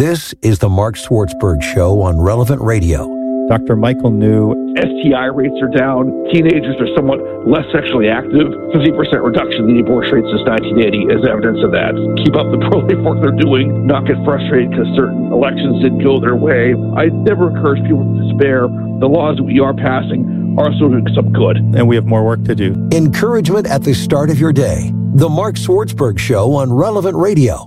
This is the Mark Swartzberg Show on Relevant Radio. Dr. Michael New. STI rates are down. Teenagers are somewhat less sexually active. 50% reduction in the abortion rate since 1980 is evidence of that. Keep up the pro-life work they're doing. Not get frustrated because certain elections didn't go their way. I never encourage people to despair. The laws that we are passing are also doing some good. And we have more work to do. Encouragement at the start of your day. The Mark Swartzberg Show on Relevant Radio.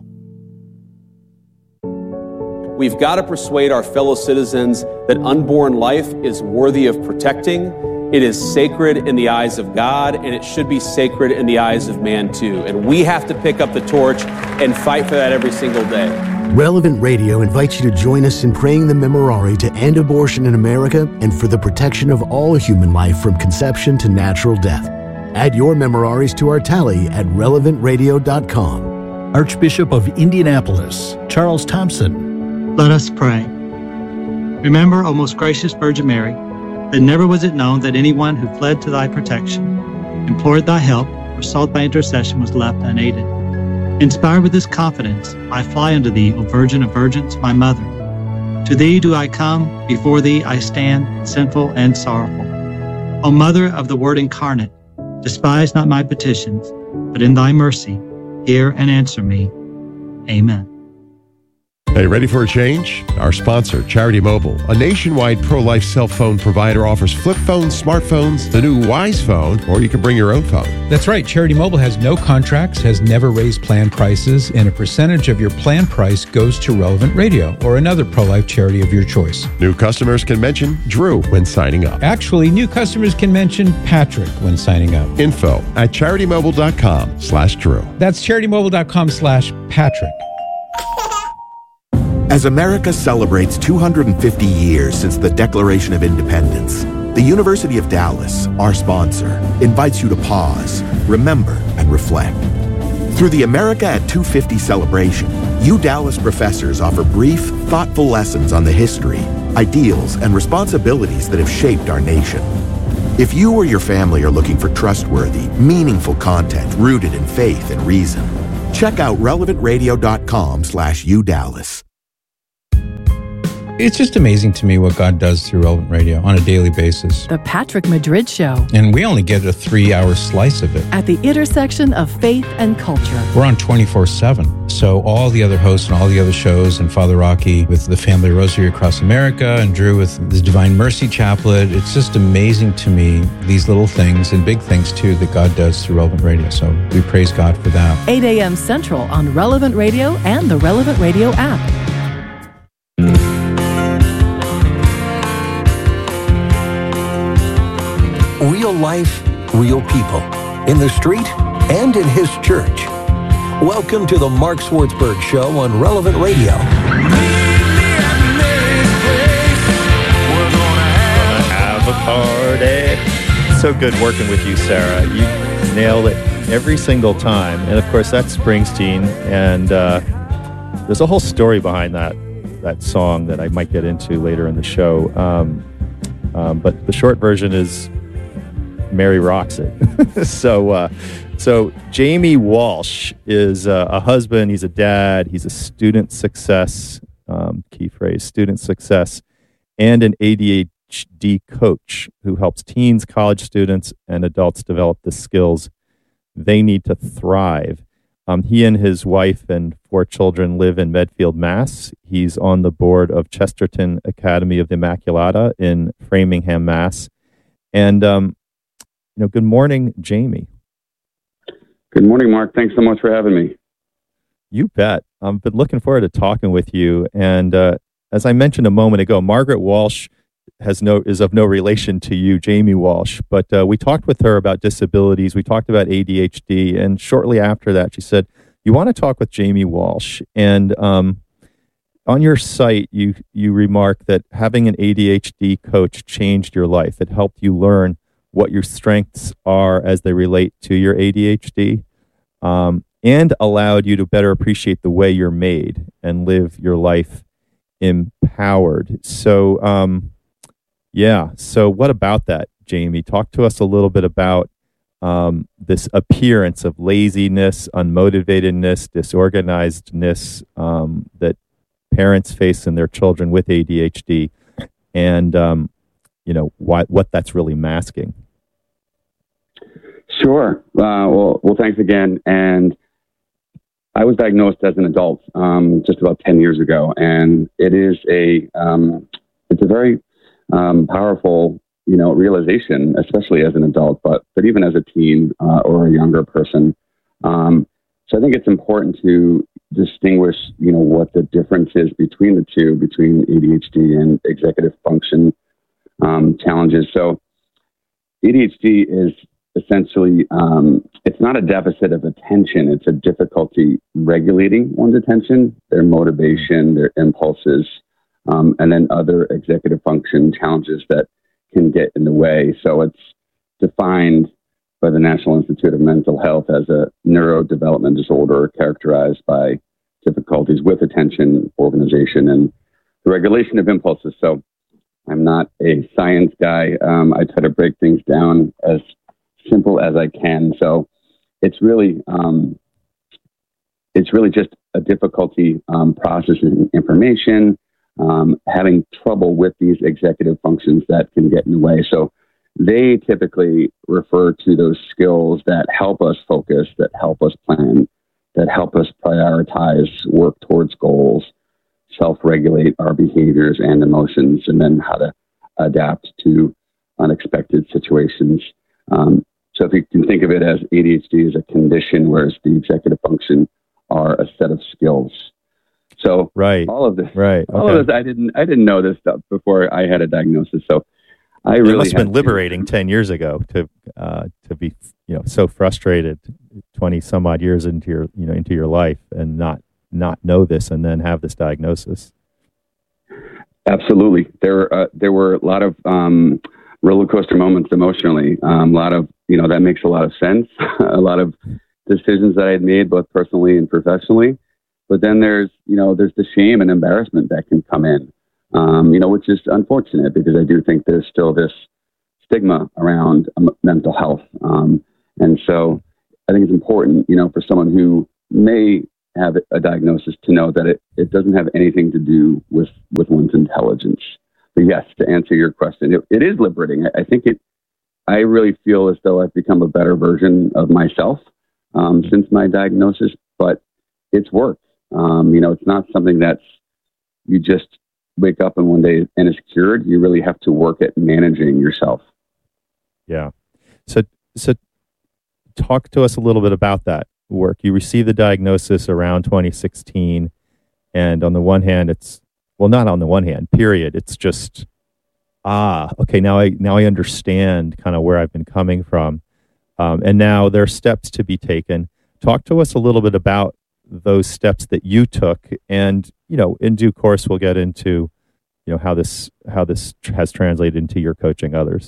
We've got to persuade our fellow citizens that unborn life is worthy of protecting. It is sacred in the eyes of God, and it should be sacred in the eyes of man too. And we have to pick up the torch and fight for that every single day. Relevant Radio invites you to join us in praying the Memorare to end abortion in America and for the protection of all human life from conception to natural death. Add your Memoraries to our tally at relevantradio.com. Archbishop of Indianapolis, Charles Thompson. Let us pray. Remember, O most gracious Virgin Mary, that never was it known that anyone who fled to thy protection, implored thy help, or sought thy intercession was left unaided. Inspired with this confidence, I fly unto thee, O Virgin of Virgins, my Mother. To thee do I come, before thee I stand, sinful and sorrowful. O Mother of the Word incarnate, despise not my petitions, but in thy mercy, hear and answer me. Amen. Hey, ready for a change? Our sponsor, Charity Mobile, a nationwide pro-life cell phone provider, offers flip phones, smartphones, the new Wise phone, or you can bring your own phone. That's right. Charity Mobile has no contracts, has never raised plan prices, and a percentage of your plan price goes to Relevant Radio or another pro-life charity of your choice. New customers can mention Drew when signing up. Actually, new customers can mention Patrick when signing up. Info at CharityMobile.com/Drew. That's CharityMobile.com/Patrick. As America celebrates 250 years since the Declaration of Independence, the University of Dallas, our sponsor, invites you to pause, remember, and reflect. Through the America at 250 celebration, you Dallas professors offer brief, thoughtful lessons on the history, ideals, and responsibilities that have shaped our nation. If you or your family are looking for trustworthy, meaningful content rooted in faith and reason, check out relevantradio.com/UDallas. It's just amazing to me what God does through Relevant Radio on a daily basis. The Patrick Madrid Show. And we only get a 3-hour slice of it. At the intersection of faith and culture. We're on 24/7. So all the other hosts and all the other shows, and Father Rocky with the Family Rosary Across America, and Drew with the Divine Mercy Chaplet. It's just amazing to me, these little things and big things too that God does through Relevant Radio. So we praise God for that. 8 a.m. Central on Relevant Radio and the Relevant Radio app. Real life, real people, in the street and in his church. Welcome to the Mark Swartzberg Show on Relevant Radio. Have a party. So good working with you, Sarah. You nailed it every single time. And of course, that's Springsteen. And there's a whole story behind that song that I might get into later in the show. But the short version is Mary rocks it. So Jamie Walsh is a husband. He's a dad. He's a student success, key phrase, student success, and an ADHD coach who helps teens, college students, and adults develop the skills they need to thrive. He and his wife and 4 children live in Medfield, Mass. He's on the board of Chesterton Academy of the Immaculata in Framingham, Mass. And good morning, Jamie. Good morning, Mark. Thanks so much for having me. You bet. I've been looking forward to talking with you. And as I mentioned a moment ago, Margaret Walsh is of no relation to you, Jamie Walsh. But we talked with her about disabilities. We talked about ADHD. And shortly after that, she said, you want to talk with Jamie Walsh. And on your site, you remark that having an ADHD coach changed your life. It helped you learn what your strengths are as they relate to your ADHD, and allowed you to better appreciate the way you're made and live your life empowered. So, so what about that, Jamie? Talk to us a little bit about this appearance of laziness, unmotivatedness, disorganizedness that parents face in their children with ADHD, and what that's really masking. Sure. Well, thanks again. And I was diagnosed as an adult just about 10 years ago, and it's a very powerful, realization, especially as an adult, but even as a teen or a younger person. So I think it's important to distinguish, what the difference is between the two, between ADHD and executive function challenges. So ADHD is essentially, it's not a deficit of attention. It's a difficulty regulating one's attention, their motivation, their impulses, and then other executive function challenges that can get in the way. So it's defined by the National Institute of Mental Health as a neurodevelopmental disorder characterized by difficulties with attention, organization, and the regulation of impulses. So I'm not a science guy. I try to break things down as simple as I can. So it's really just a difficulty processing information, having trouble with these executive functions that can get in the way. So they typically refer to those skills that help us focus, that help us plan, that help us prioritize, work towards goals, self-regulate our behaviors and emotions, and then how to adapt to unexpected situations. So if you can think of it as ADHD as a condition, whereas the executive function are a set of skills. So all of this, I didn't know this stuff before I had a diagnosis. So I really it must have been liberating 10 years ago to be so frustrated 20 some odd years into your life and not know this and then have this diagnosis. Absolutely, there were a lot of roller coaster moments emotionally. A lot of that makes a lot of sense. A lot of decisions that I had made both personally and professionally. But then there's the shame and embarrassment that can come in. Which is unfortunate because I do think there's still this stigma around mental health. And so I think it's important, for someone who may have a diagnosis to know that it doesn't have anything to do with one's intelligence. But yes, to answer your question, it is liberating. I really feel as though I've become a better version of myself since my diagnosis, but it's work. It's not something that's you just wake up and one day and it's cured. You really have to work at managing yourself. Yeah. So talk to us a little bit about that work. You received the diagnosis around 2016. And on the one hand, not on the one hand, period. It's just, okay, now I understand kind of where I've been coming from. And now there are steps to be taken. Talk to us a little bit about those steps that you took, and in due course we'll get into how this has translated into your coaching others.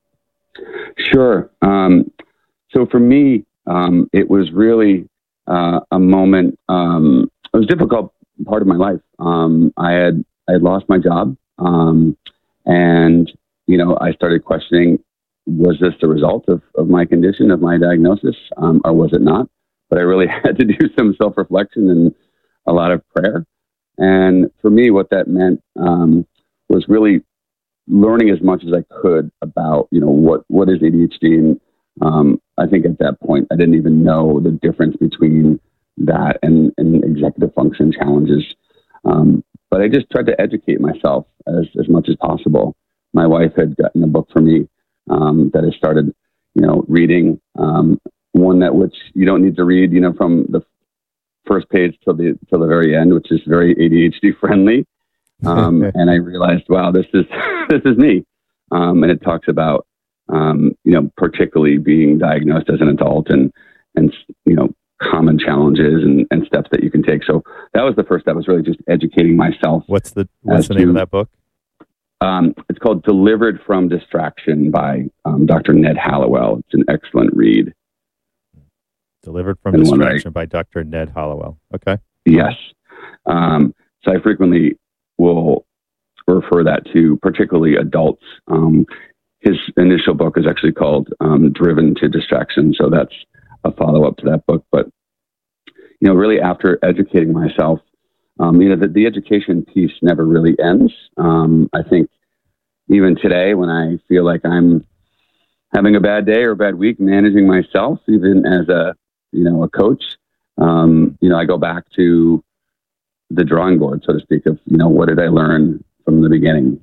Sure. So for me, it was really a moment. It was a difficult part of my life. I had lost my job, and I started questioning: was this the result of my condition, of my diagnosis, or was it not? But I really had to do some self-reflection and a lot of prayer. And for me, what that meant was really learning as much as I could about, what is ADHD. And I think at that point, I didn't even know the difference between that and executive function challenges. But I just tried to educate myself as much as possible. My wife had gotten a book for me that I started, reading. One which you don't need to read, from the first page till the very end, which is very ADHD friendly. And I realized, wow, this is me. And it talks about, particularly being diagnosed as an adult and common challenges and steps that you can take. So that was the first step, was really just educating myself. What's the name of that book? It's called Delivered from Distraction by Dr. Ned Hallowell. It's an excellent read. Delivered from Distraction by Dr. Ned Hallowell. Okay. Yes. So I frequently will refer that to particularly adults. His initial book is actually called Driven to Distraction. So that's a follow-up to that book. But, really after educating myself the education piece never really ends. I think even today, when I feel like I'm having a bad day or a bad week, managing myself, even as a coach, I go back to the drawing board, so to speak, of, what did I learn from the beginning?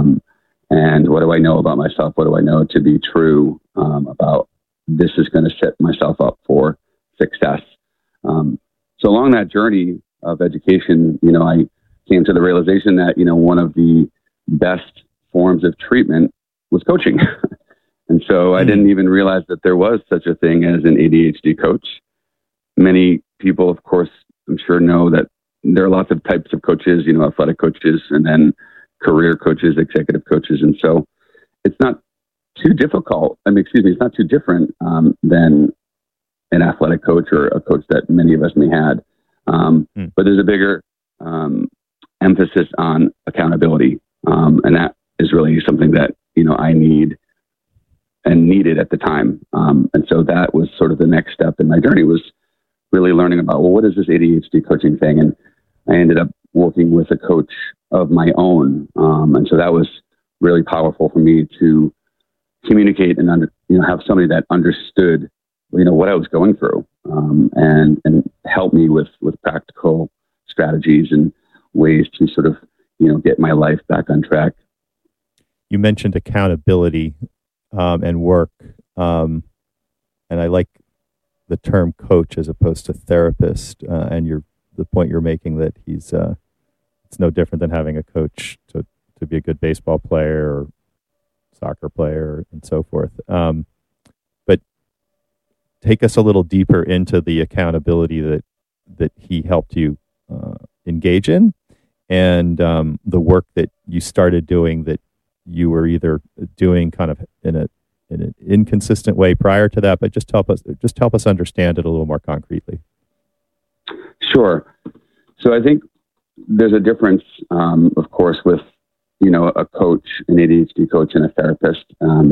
And what do I know about myself? What do I know to be true about this is going to set myself up for success? So along that journey of education, I came to the realization that, one of the best forms of treatment was coaching. And so I didn't even realize that there was such a thing as an ADHD coach. Many people, of course, I'm sure know that there are lots of types of coaches, athletic coaches, and then career coaches, executive coaches. And so it's not too difficult. It's not too different than an athletic coach or a coach that many of us may have. But there's a bigger emphasis on accountability. And that is really something that, I need and needed at the time. And so that was sort of the next step in my journey, was really learning about, what is this ADHD coaching thing? And I ended up working with a coach of my own. And so that was really powerful for me to communicate and have somebody that understood, what I was going through, and help me with practical strategies and ways to sort of, get my life back on track. You mentioned accountability and work, and I like the term coach as opposed to therapist, and the point you're making that he's it's no different than having a coach to be a good baseball player or soccer player and so forth. But take us a little deeper into the accountability that he helped you engage in, and the work that you started doing that you were either doing kind of in an inconsistent way prior to that, but just help us understand it a little more concretely. Sure. So I think there's a difference, of course, with, a coach, an ADHD coach, and a therapist.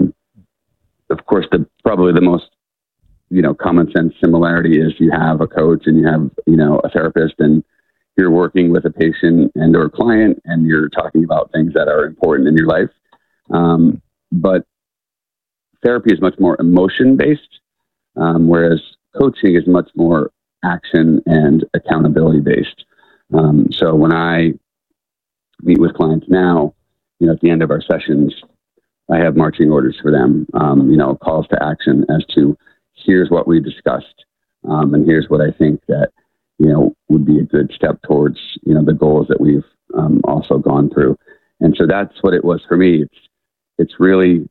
Of course, probably the most, common sense similarity is you have a coach and you have, a therapist, and you're working with a patient and or client, and you're talking about things that are important in your life. But therapy is much more emotion-based, whereas coaching is much more action and accountability-based. So when I meet with clients now, at the end of our sessions, I have marching orders for them, calls to action as to, here's what we discussed, and here's what I think that, would be a good step towards, the goals that we've also gone through. And so that's what it was for me. It's really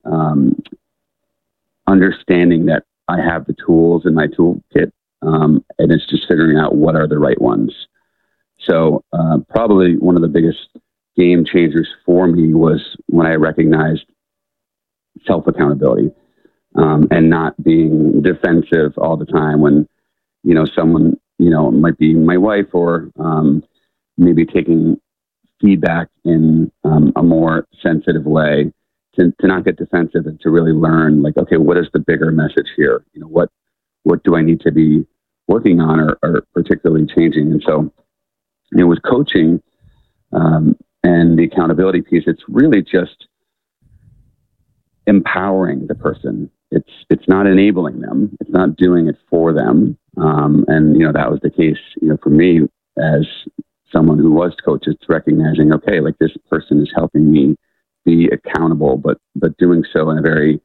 understanding that I have the tools in my toolkit, and it's just figuring out what are the right ones. So probably one of the biggest game changers for me was when I recognized self-accountability, and not being defensive all the time when, someone, might be my wife, or maybe taking feedback in a more sensitive way, to not get defensive and to really learn, like, okay, what is the bigger message here? What do I need to be working on or particularly changing? And so, with coaching and the accountability piece, it's really just empowering the person. It's not enabling them. It's not doing it for them. And that was the case, for me as someone who was coach. It's recognizing, okay, like, this person is helping me be accountable, but doing so in a very,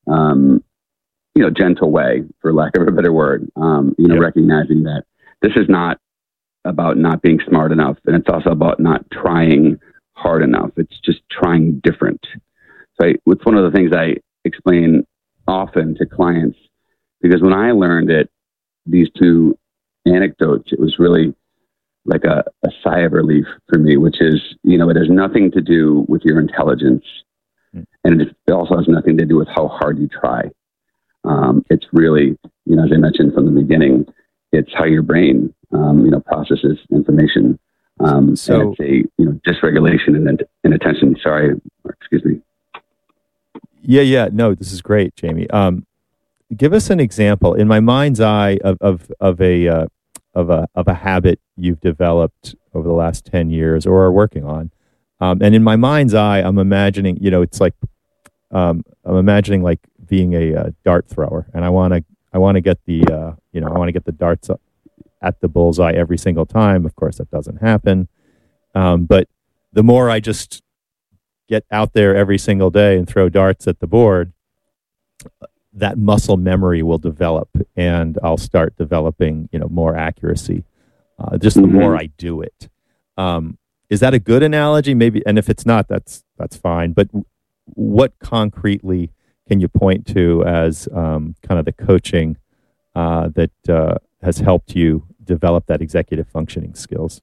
gentle way, for lack of a better word. Recognizing that this is not about not being smart enough, and it's also about not trying hard enough. It's just trying different. So it's one of the things I explain often to clients, because when I learned it, these two anecdotes, it was really like a sigh of relief for me, which is, it has nothing to do with your intelligence, and it also has nothing to do with how hard you try. It's really, as I mentioned from the beginning, it's how your brain, processes information. So it's a, dysregulation and attention. Sorry, excuse me. Yeah. No, this is great, Jamie. Give us an example in my mind's eye of a habit you've developed over the last 10 years or are working on. And in my mind's eye, I'm imagining, it's like, I'm imagining like being a dart thrower, and I want to get the, I want to get the darts up at the bullseye every single time. Of course, that doesn't happen. But the more I just get out there every single day and throw darts at the board, that muscle memory will develop, and I'll start developing, more accuracy. Just the more I do it. Is that a good analogy? Maybe, and if it's not, that's fine. But what concretely can you point to as kind of the coaching that has helped you develop that executive functioning skills?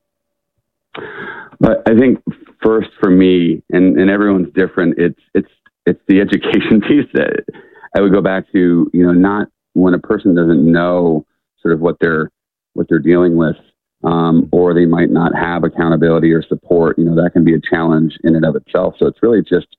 But I think first for me, and everyone's different, it's the education piece that I would go back to, not when a person doesn't know sort of what they're dealing with, or they might not have accountability or support, that can be a challenge in and of itself. So it's really just,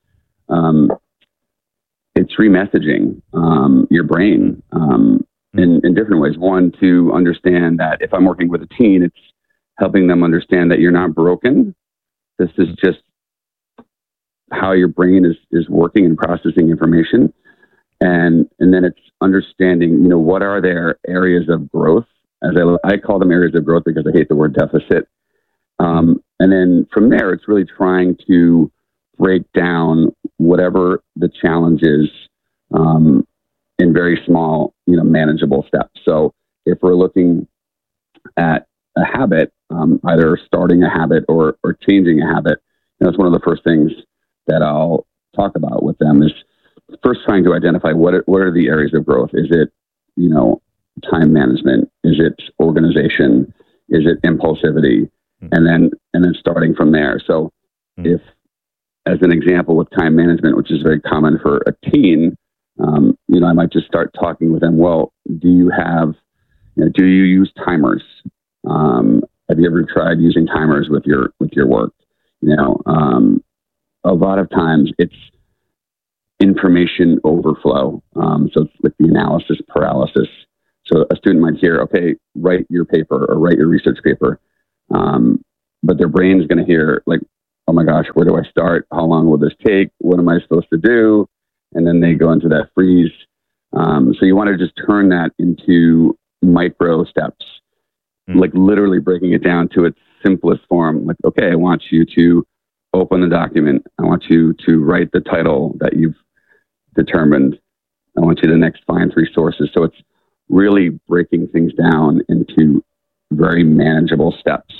it's remessaging your brain in different ways. One, to understand that if I'm working with a teen, it's helping them understand that you're not broken. This is just how your brain is working and processing information. And then it's understanding, what are their areas of growth? As I call them areas of growth because I hate the word deficit. And then from there, it's really trying to break down whatever the challenge is in very small, manageable steps. So if we're looking at a habit, either starting a habit or changing a habit, that's one of the first things that I'll talk about with them is first trying to identify what are the areas of growth. Is it, time management? Is it organization? Is it impulsivity? And then starting from there. So if, as an example with time management, which is very common for a teen, I might just start talking with them. Well, do you use timers? Have you ever tried using timers with your work? A lot of times it's information overflow. So it's with the analysis paralysis. So a student might hear, okay, write your paper or write your research paper. But their brain is going to hear like, oh my gosh, where do I start? How long will this take? What am I supposed to do? And then they go into that freeze. So you want to just turn that into micro steps, like literally breaking it down to its simplest form. Like, okay, I want you to open the document. I want you to write the title that you've determined. I want you to next find 3 sources. So it's really breaking things down into very manageable steps.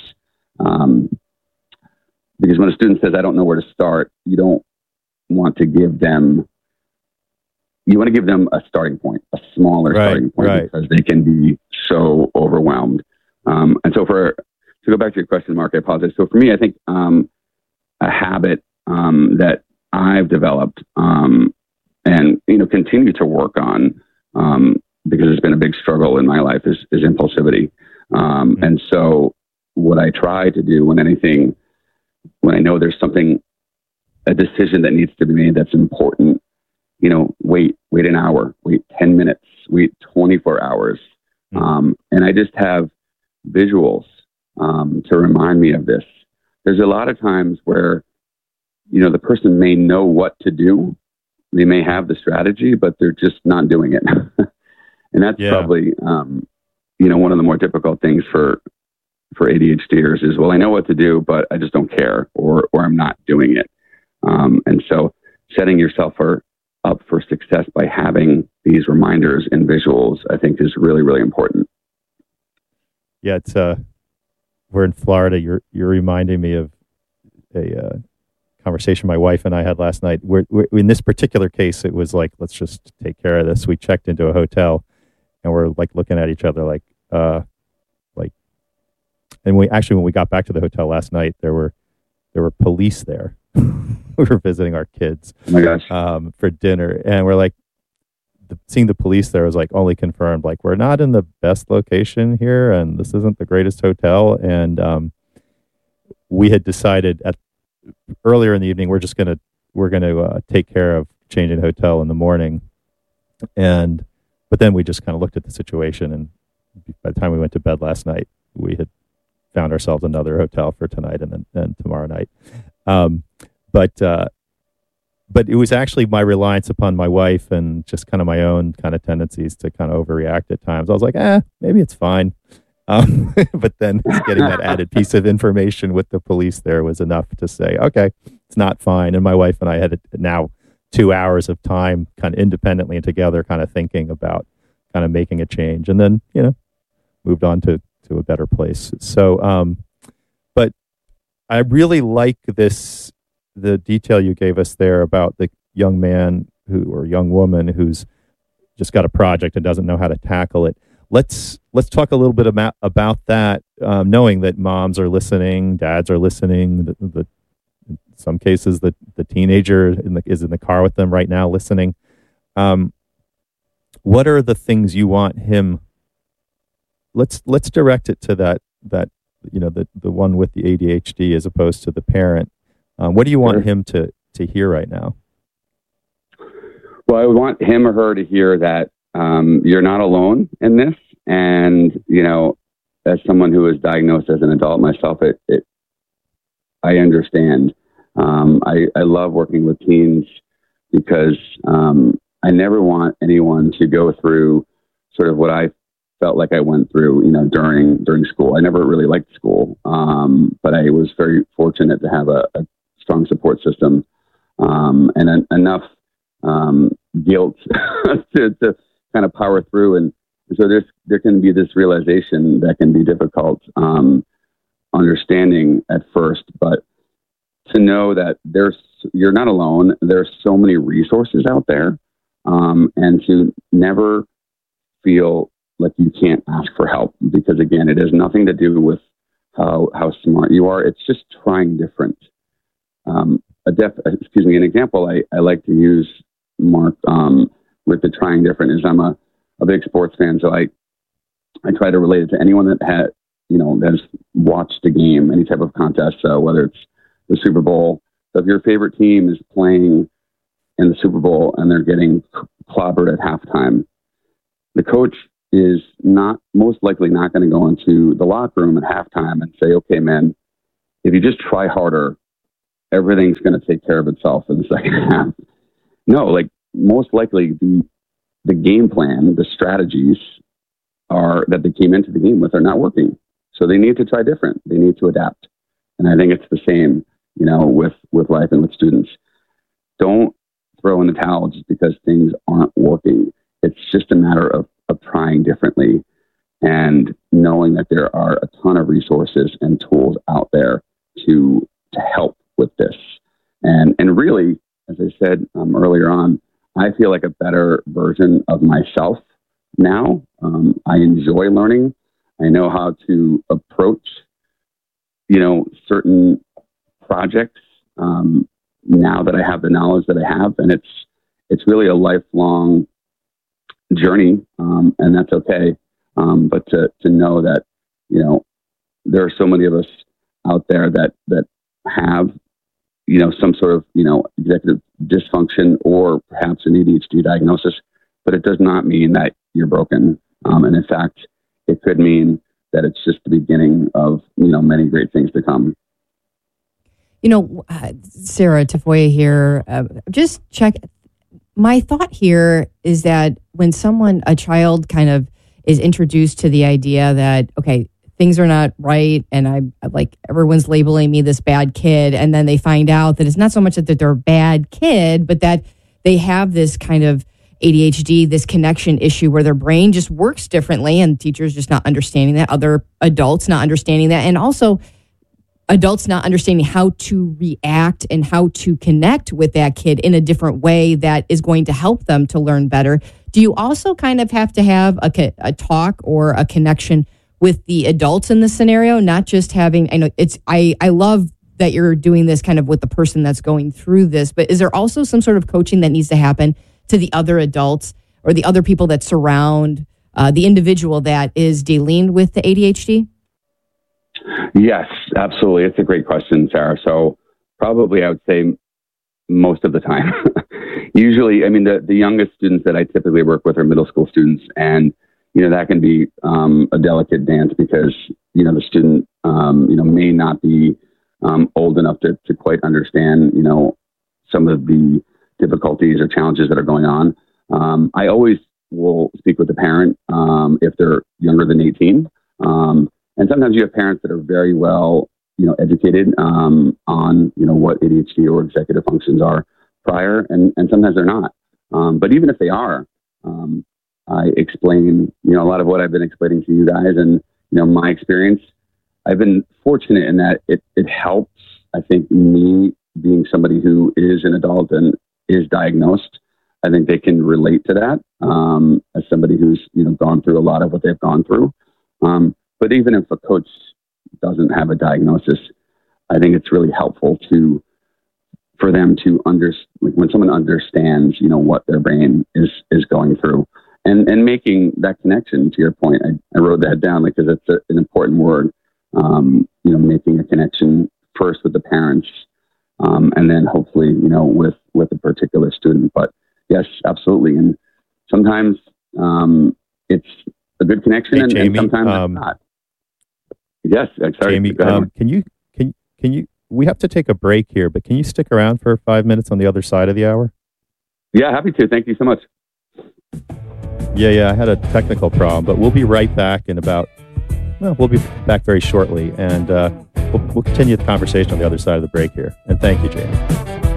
Because when a student says, I don't know where to start, you don't want to give them, you want to give them a starting point, a smaller starting point, because they can be so overwhelmed. And so to go back to your question, Mark, I apologize. So for me, I think a habit that I've developed and continue to work on because it's been a big struggle in my life is impulsivity. And so what I try to do when I know there's a decision that needs to be made that's important, wait an hour, wait 10 minutes, wait 24 hours. And I just have visuals to remind me of this. There's a lot of times where, the person may know what to do. They may have the strategy, but they're just not doing it. And that's probably, one of the more difficult things for ADHDers is, well, I know what to do, but I just don't care or I'm not doing it. And so setting yourself up for success by having these reminders and visuals, I think is really, really important. Yeah, it's we're in Florida. You're reminding me of a conversation my wife and I had last night. We're in this particular case, it was like, let's just take care of this. We checked into a hotel and we're like looking at each other like, and when we got back to the hotel last night, there were police there. We were visiting our kids for dinner, and we're like, seeing the police there was like only confirmed, like, we're not in the best location here, and this isn't the greatest hotel. And we had decided earlier in the evening, we're going to take care of changing the hotel in the morning. But then we just kind of looked at the situation, and by the time we went to bed last night, we had found ourselves another hotel for tonight and then tomorrow night. But it was actually my reliance upon my wife and just kind of my own kind of tendencies to kind of overreact at times. I was like, maybe it's fine. But then getting that added piece of information with the police there was enough to say, okay, it's not fine. And my wife and I had now 2 hours of time kind of independently and together kind of thinking about kind of making a change, and then, moved on to a better place. So, but I really like the detail you gave us there about the young man or young woman who's just got a project and doesn't know how to tackle it. Let's talk a little bit about that, knowing that moms are listening, dads are listening. In some cases, the teenager is in the car with them right now listening. What are the things you want him? Let's direct it to that the one with the ADHD as opposed to the parent. What do you want him to hear right now? Well, I would want him or her to hear that you're not alone in this. And, as someone who was diagnosed as an adult myself, I understand. I love working with teens because I never want anyone to go through sort of what I felt like I went through, during school. I never really liked school, but I was very fortunate to have a strong support system and enough guilt to kind of power through. And so there can be this realization that can be difficult understanding at first, but to know that you're not alone. There's so many resources out there, and to never feel like you can't ask for help, because again, it has nothing to do with how smart you are. It's just trying different. An example I like to use, Mark, with the trying different is I'm a big sports fan, so I try to relate it to anyone that has watched a game, any type of contest, whether it's the Super Bowl. So if your favorite team is playing in the Super Bowl and they're getting clobbered at halftime, the coach is most likely not going to go into the locker room at halftime and say, okay, man, if you just try harder, everything's going to take care of itself in the second half. No, most likely the game plan, the strategies that they came into the game with are not working. So they need to try different. They need to adapt. And I think it's the same, with life and with students. Don't throw in the towel just because things aren't working. It's just a matter of trying differently and knowing that there are a ton of resources and tools out there to help with this. And really, as I said earlier on, I feel like a better version of myself now. I enjoy learning. I know how to approach, certain projects now that I have the knowledge that I have, and it's really a lifelong journey, and that's okay. But to know that, there are so many of us out there that have, some sort of, executive dysfunction or perhaps an ADHD diagnosis, but it does not mean that you're broken. And in fact, it could mean that it's just the beginning of, many great things to come. Sarah Tafoya here, just check. My thought here is that when a child kind of is introduced to the idea that, okay, things are not right, and I everyone's labeling me this bad kid, and then they find out that it's not so much that they're a bad kid, but that they have this kind of ADHD, this connection issue where their brain just works differently, and teachers just not understanding that, other adults not understanding that, and also adults not understanding how to react and how to connect with that kid in a different way that is going to help them to learn better. Do you also kind of have to have a talk or a connection with the adults in this scenario, not just having, I love that you're doing this kind of with the person that's going through this, but is there also some sort of coaching that needs to happen to the other adults or the other people that surround the individual that is dealing with the ADHD? Yes, absolutely. It's a great question, Sarah. So probably I would say most of the time. Usually, the youngest students that I typically work with are middle school students. And, that can be a delicate dance because, the student, may not be old enough to quite understand, some of the difficulties or challenges that are going on. I always will speak with the parent if they're younger than 18. And sometimes you have parents that are very well, educated on, what ADHD or executive functions are prior, and sometimes they're not. But even if they are, I explain, a lot of what I've been explaining to you guys and, my experience. I've been fortunate in that it helps, I think, me being somebody who is an adult and is diagnosed. I think they can relate to that as somebody who's, gone through a lot of what they've gone through. But even if a coach doesn't have a diagnosis, I think it's really helpful for them to when someone understands, what their brain is going through, and making that connection. To your point, I wrote that down because it's an important word. Making a connection first with the parents, and then hopefully, with a particular student. But yes, absolutely. And sometimes it's a good connection, hey, and Jamie, sometimes it's not. Yes, sorry. Jamie, can you? We have to take a break here, but can you stick around for 5 minutes on the other side of the hour? Yeah, happy to. Thank you so much. Yeah, I had a technical problem, but we'll be right back we'll be back very shortly, and we'll continue the conversation on the other side of the break here. And thank you, Jamie.